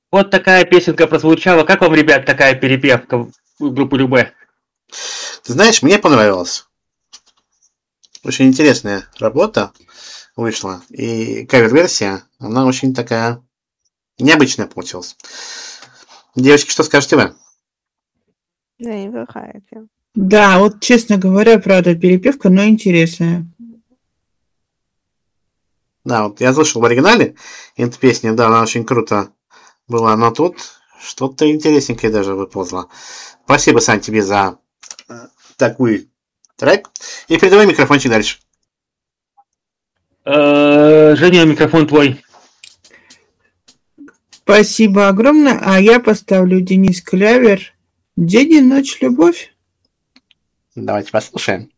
Вот такая песенка прозвучала. Как вам, ребят, такая перепевка в группу Любэ? Ты знаешь, мне понравилось. Очень интересная работа вышла. И кавер-версия, она очень такая необычная получилась. Девочки, что скажете вы? Да, вот честно говоря, правда, перепевка, но интересная. Да, вот я слышал в оригинале эту песню, да, она очень круто была, но тут что-то интересненькое даже выползло. Спасибо, Сань, тебе за такой трек. И передавай микрофончик дальше. Женя, микрофон твой. Спасибо огромное. А я поставлю Денис Клявер «День и ночь, любовь». Давайте послушаем.